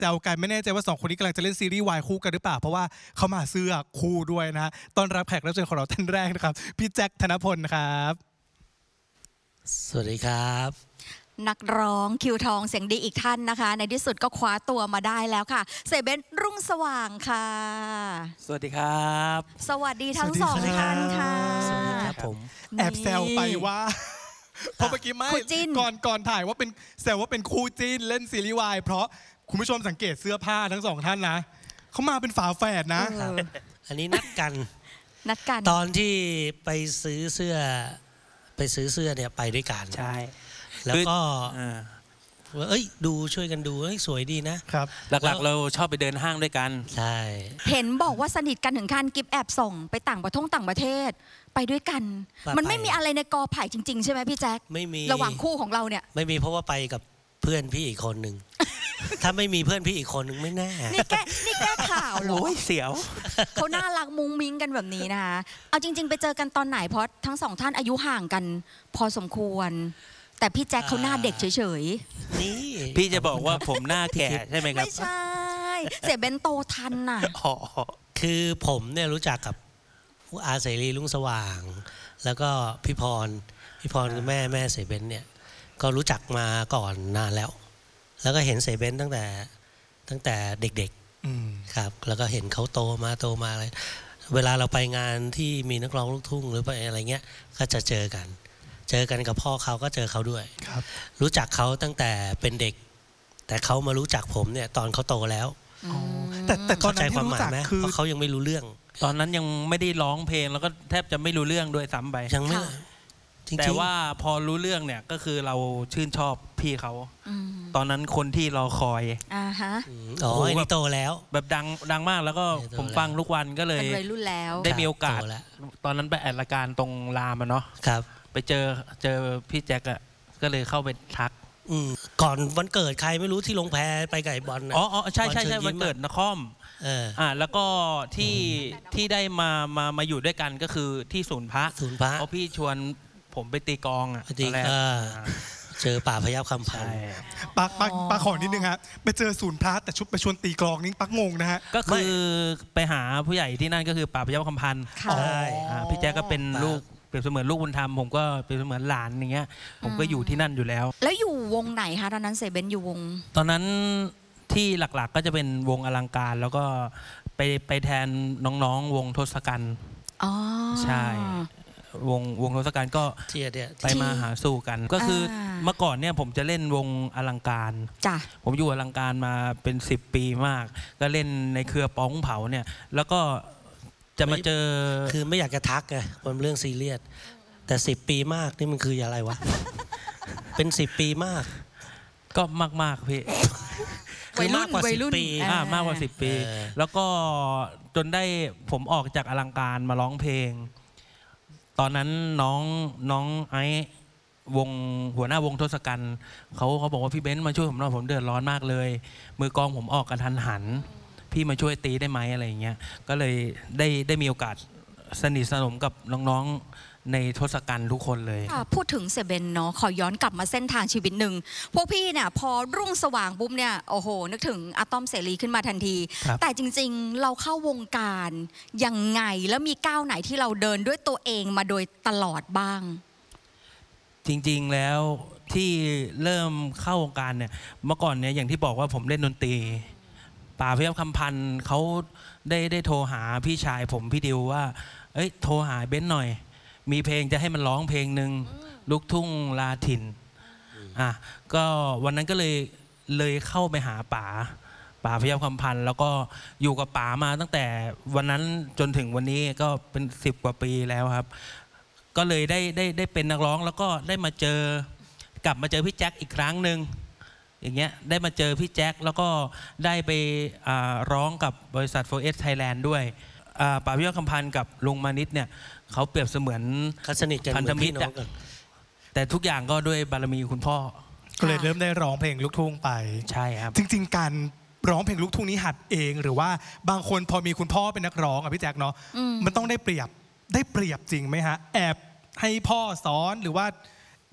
แต่เอากันไม่แน่ใจว่า2คนนี้กำลังจะเล่นซีรีส์วายคู่กันหรือเปล่าเพราะว่าเขามาเสื้อคู่ด้วยนะต้อนรับแขกรับเชิญของเราท่านแรกนะครับพี่แจ็คธนพลนะครับสวัสดีครับนักร้องคิวทองเสียงดีอีกท่านนะคะในที่สุดก็คว้าตัวมาได้แล้วค่ะเสเบนรุ่งสว่างค่ะสวัสดีครับสวัสดีทั้งสองท่านค่ะสวัสดีครับผมแอบแซวไปว่าเพราะเมื่อกี้ไม่ก่อนถ่ายว่าเป็นแซวว่าเป็นคู่จิ้นเล่นซีรีส์วายเพราะคุณผู้ชมสังเกตเสื้อผ้าทั้งสองท่านนะเขามาเป็นฝาแฝดนะอันนี้นัดกันตอนที่ไปซื้อเสื้อเนี่ยไปด้วยกันใช่แล้วก็ดูช่วยกันดูสวยดีนะครับหลักๆเราชอบไปเดินห้างด้วยกันใช่เห็นบอกว่าสนิทกันถึงขั้นกิฟแอบส่งไปต่างประเทศไปด้วยกันมันไม่มีอะไรในกอไผ่จริงๆใช่ไหมพี่แจ๊คไม่มีระหว่างคู่ของเราเนี่ยไม่มีเพราะว่าไปกับเพื่อนพี่อีกคนหนึ่งถ้าไม่มีเพื่อนพี่อีกคนหนึ่งไม่แน่นี่แก้ข่าวเหรอเสียวเขาน่ารักมุ้งมิ้งกันแบบนี้นะคะเอาจริงๆไปเจอกันตอนไหนเพราะทั้งสองท่านอายุห่างกันพอสมควรแต่พี่แจ็คเขาหน้าเด็กเฉยๆนี่พี่จะบอกว่าผมหน้าแก่ใช่ไหมครับไม่ใช่เสียเบนโตทันน่ะคือผมเนี่ยรู้จักกับอาเสรีลุงสว่างแล้วก็พี่พรคือแม่เสเบนเนี่ยก็รู้จักมาก่อนนานแล้วก็เห็นเสเบนตั้งแต่เด็กๆครับแล้วก็เห็นเขาโตมาอะไรเวลาเราไปงานที่มีนักร้องลูกทุ่งหรือไปอะไรเงี้ยก็จะเจอกันกับพ่อเขาก็เจอเขาด้วยรู้จักเขาตั้งแต่เป็นเด็กแต่เขามารู้จักผมเนี่ยตอนเขาโตแล้วแต่ตอนนั้นที่รู้จักเพราะเขายังไม่รู้เรื่องตอนนั้นยังไม่ได้ร้องเพลงแล้วก็แทบจะไม่รู้เรื่องด้วยซ้ำไปยังไม่แต่ว่าพอรู้เรื่องเนี่ยก็คือเราชื่นชอบพี่เขาตอนนั้นคนที่รอคอยนี่โตแล้วแบบดังมากแล้วก็ผมฟังทุกวันก็เลยได้มีโอกาสตอนนั้นไปแอดรายการตรงรามเนาะไปเจอพี่แจ็คอะก็เลยเข้าไปทักก่อนวันเกิดใครไม่รู้ที่ลงแพไปไก่บอลนะอ๋อใช่วันเกิดนครแล้วก็ที่ได้มาอยู่ด้วยกันก็คือที่ศูนย์พระเพราะพี่ชวนผมไปตีกองอ่ะเจอป่าพยัคฆ์คำพันธ์ปักขอนิดนึงฮะไปเจอศูนย์พระแต่ชุดไปชวนตีกลองนี่ปักงงนะฮะก็คือไปหาผู้ใหญ่ที่นั่นก็คือป่าพยัคฆ์คำพันธ์พี่แจ๊กก็เป็นลูกเปรียบเสมือนลูกบุญธรรมผมก็เปรียบเสมือนหลานอย่างเงี้ยผมก็อยู่ที่นั่นอยู่แล้วแล้วอยู่วงไหนคะตอนนั้นเสเบนอยู่วงตอนนั้นที่หลักๆก็จะเป็นวงอลังการแล้วก็ไปแทนน้องๆวงทศกัณฐ์ใช่วงทศกัณฐ์ก็ไปมาหาสู่กันก็คือเมื่อก่อนเนี่ยผมจะเล่นวงอลังการผมอยู่อลังการมาเป็น10 ปีมากก็เล่นในเครือป้องเผาเนี่ยแล้วก็จะมาเจอคือไม่อยากจะทักไงเป็นเรื่องซีเรียสแต่10 ปีมากนี่มันคืออะไรวะเป็น10 ปีมากก็มากพี่คือมากกว่า10 ปีมากกว่า10 ปีแล้วก็จนได้ผมออกจากอลังการมาร้องเพลงตอนนั้นน้องไอ้หัวหน้าวงทศกัณฐ์เขาบอกว่าพี่เบนซ์มาช่วยผมหน่อยผมเดือดร้อนมากเลยมือกลองผมออกกระทันหันพี่มาช่วยตีได้ไหมอะไรอย่างเงี้ยก็เลยได้มีโอกาสสนิทสนมกับน้องๆในทศกัณฐ์ทุกคนเลยพูดถึงเสเบนเนาะขอย้อนกลับมาเส้นทางชีวิตหนึ่งพวกพี่เนี่ยพอรุ่งสว่างปุ๊บเนี่ยโอ้โหนึกถึงอาต้อมเสรีขึ้นมาทันทีแต่จริงๆเราเข้าวงการยังไงแล้วมีก้าวไหนที่เราเดินด้วยตัวเองมาโดยตลอดบ้างจริงๆแล้วที่เริ่มเข้าวงการเนี่ยเมื่อก่อนเนี่ยอย่างที่บอกว่าผมเล่นดนตรีป่าพยัคฆ์คำพันธ์เขาได้โทรหาพี่ชายผมพี่ดิวว่าโทรหาเบนซ์หน่อยมีเพลงจะให้มันร้องเพลงหนึ่งลูกทุ่งลาถิ่นก็วันนั้นก็เลยเข้าไปหาป่าพยัคฆ์คำพันธ์แล้วก็อยู่กับป่ามาตั้งแต่วันนั้นจนถึงวันนี้ก็เป็น10 กว่าปีแล้วครับก็เลยได้เป็นนักร้องแล้วก็ได้กลับมาเจอพี่แจ็คอีกครั้งหนึ่งอย่างเงี้ยได้มาเจอพี่แจ็คแล้วก็ได้ไปร้องกับบริษัท 4S Thailand ด้วยป่าพยัคฆ์คำพันธ์กับลุงมานิดเนี่ยเขาเปรียบเสมือนพันธมิตรแต่ทุกอย่างก็ด้วยบารมีคุณพ่อก็เลยเริ่มได้ร้องเพลงลูกทุ่งไปใช่ครับจริงๆการร้องเพลงลูกทุ่งนี้หัดเองหรือว่าบางคนพอมีคุณพ่อเป็นนักร้องพี่แจ็คเนาะมันต้องได้เปรียบจริงไหมฮะแอบให้พ่อสอนหรือว่า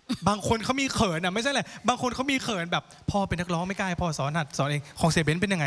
บางคนเขามีเขินอ่ะไม่ใช่แหละบางคนเขามีเขินแบบพ่อเป็นนักร้องไม่กล้าให้พ่อสอนหัดสอนเองของเสียเบนซ์เป็นยังไง